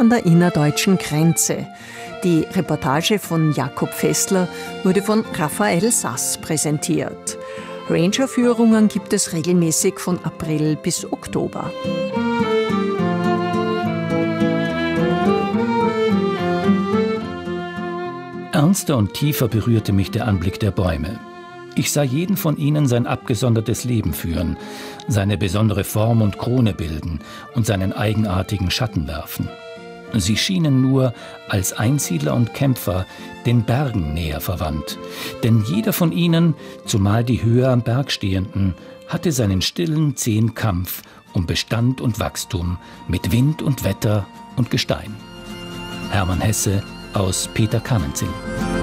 an der innerdeutschen Grenze. Die Reportage von Jakob Fessler wurde von Raphael Sass präsentiert. Rangerführungen gibt es regelmäßig von April bis Oktober. Ernster und tiefer berührte mich der Anblick der Bäume. Ich sah jeden von ihnen sein abgesondertes Leben führen, seine besondere Form und Krone bilden und seinen eigenartigen Schatten werfen. Sie schienen nur als Einsiedler und Kämpfer den Bergen näher verwandt, denn jeder von ihnen, zumal die höher am Berg stehenden, hatte seinen stillen, zähen Kampf um Bestand und Wachstum mit Wind und Wetter und Gestein. Hermann Hesse aus Peter Camenzind.